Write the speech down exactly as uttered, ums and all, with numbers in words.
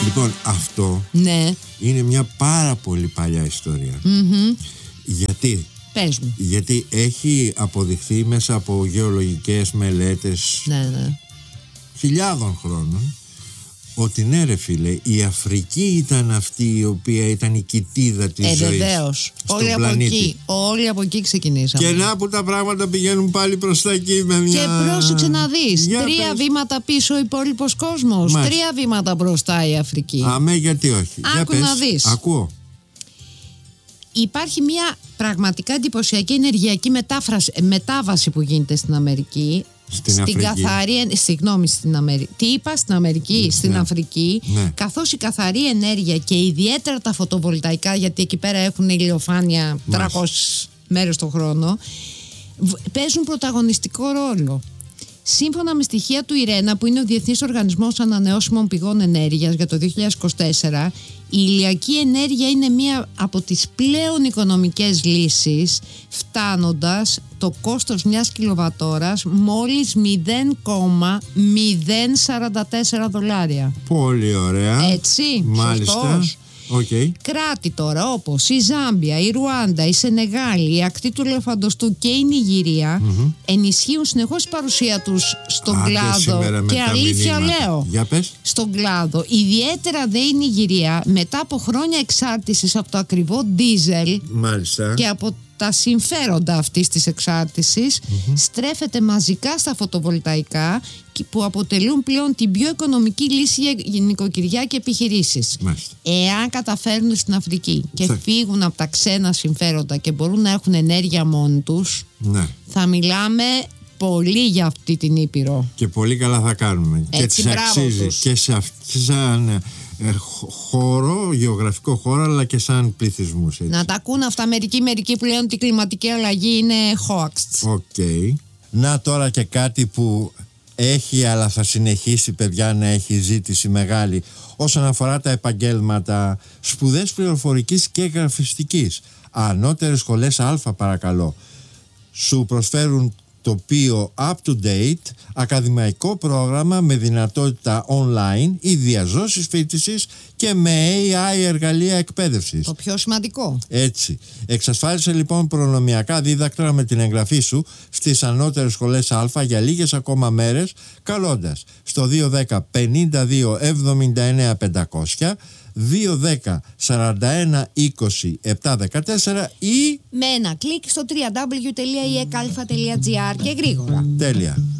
Λοιπόν, αυτό ναι. είναι μια πάρα πολύ παλιά ιστορία. Mm-hmm. Γιατί? Πες μου. Γιατί έχει αποδειχθεί μέσα από γεωλογικές μελέτες ναι, ναι. χιλιάδων χρόνων ότι ναι ρε φίλε, η Αφρική ήταν αυτή η οποία ήταν η κοιτίδα της ε, ζωής βεβαίως. στον όλοι πλανήτη. Από εκεί, όλοι από εκεί ξεκινήσαμε. Και να που τα πράγματα πηγαίνουν πάλι προς τα εκεί με μια... Και πρόσεξε να δεις, Για τρία πες. βήματα πίσω ο υπόλοιπος κόσμος. Μάλιστα. Τρία βήματα μπροστά η Αφρική. Αμέ, γιατί όχι. Άκου Για να πες. δεις. Ακούω. Υπάρχει μια πραγματικά εντυπωσιακή ενεργειακή μετάφραση, μετάβαση που γίνεται στην Αμερική. Στην, στην Αφρική. καθαρή, συγγνώμη, στην Αμερική. Τι είπα, στην Αμερική, ναι. στην ναι. Αφρική. Ναι. Καθώς η καθαρή ενέργεια και ιδιαίτερα τα φωτοβολταϊκά, γιατί εκεί πέρα έχουν ηλιοφάνεια τριακόσιες μέρες το χρόνο, παίζουν πρωταγωνιστικό ρόλο. Σύμφωνα με στοιχεία του ΙΡΕΝΑ, που είναι ο Διεθνής Οργανισμός Ανανεώσιμων Πηγών Ενέργειας για το δύο χιλιάδες είκοσι τέσσερα, η ηλιακή ενέργεια είναι μία από τις πλέον οικονομικές λύσεις, φτάνοντας το κόστος μιας κιλοβατόρας μόλις μηδέν κόμμα μηδέν σαράντα τέσσερα δολάρια. Πολύ ωραία. Έτσι, μάλιστα. Σωστός. Okay. Κράτη τώρα όπως η Ζάμπια, η Ρουάντα, η Σενεγάλη, η ακτή του Ελεφαντοστού και η Νιγηρία mm-hmm. ενισχύουν συνεχώς η παρουσία τους στον Άντε κλάδο. Και αλήθεια λέω, Για πες. στον κλάδο. Ιδιαίτερα δε η Νιγηρία μετά από χρόνια εξάρτησης από το ακριβό ντίζελ. Μάλιστα. Και από τα συμφέροντα αυτής της εξάρτησης mm-hmm. στρέφεται μαζικά στα φωτοβολταϊκά, που αποτελούν πλέον την πιο οικονομική λύση για νοικοκυριά και επιχειρήσεις. Μάλιστα. Εάν καταφέρουν στην Αφρική και θα... φύγουν από τα ξένα συμφέροντα και μπορούν να έχουν ενέργεια μόνοι τους, ναι. θα μιλάμε πολύ για αυτή την Ήπειρο. Και πολύ καλά θα κάνουμε. Έτσι, και τις αξίζει τους. Και σε αυτή, σαν ε, χώρο, γεωγραφικό χώρο, αλλά και σαν πληθυσμούς. Έτσι. Να τα ακούν αυτά μερικοί, μερικοί που λένε ότι η κλιματική αλλαγή είναι hoax. Οκ. Okay. Να τώρα και κάτι που έχει, αλλά θα συνεχίσει, παιδιά, να έχει ζήτηση μεγάλη όσον αφορά τα επαγγέλματα, σπουδές πληροφορικής και γραφιστικής. Ανώτερες σχολές Α, παρακαλώ, σου προσφέρουν τοπίο up to date, ακαδημαϊκό πρόγραμμα με δυνατότητα online ή διαζώσεις φοιτησης και με έι άι εργαλεία εκπαίδευσης. Το πιο σημαντικό. Έτσι. Εξασφάλισε λοιπόν προνομιακά δίδακτρα με την εγγραφή σου στις ανώτερες σχολές Α για λίγες ακόμα μέρες, καλώντας στο δύο ένα μηδέν πενήντα δύο εβδομήντα εννέα πεντακόσια, δύο ένα μηδέν σαράντα ένα είκοσι επτά δεκατέσσερα ή με ένα κλικ στο double-u double-u double-u τελεία ι ε κ α τελεία τζι άρ και γρήγορα. Τέλεια.